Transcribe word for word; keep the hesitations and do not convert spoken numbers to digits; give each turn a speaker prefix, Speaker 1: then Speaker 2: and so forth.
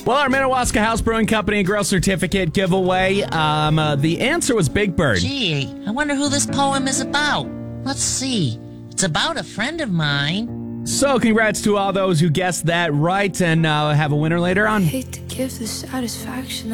Speaker 1: Well, our Madawaska House Brewing Company and Grill Certificate giveaway, um, uh, the answer was Big Bird.
Speaker 2: Gee, I wonder who this poem is about. Let's see. It's about a friend of mine.
Speaker 1: So congrats to all those who guessed that right, and uh, have a winner later on.
Speaker 3: Hate to give the satisfaction